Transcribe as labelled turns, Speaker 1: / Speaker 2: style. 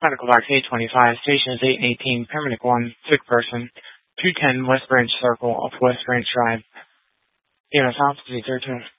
Speaker 1: Medical Box 825, Station is 818, Paramedic 1, sick person, 210 West Branch Circle of West Branch Drive. EMS Office 32.